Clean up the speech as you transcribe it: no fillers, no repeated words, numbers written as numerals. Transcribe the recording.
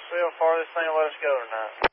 See how far this thing will let us go tonight.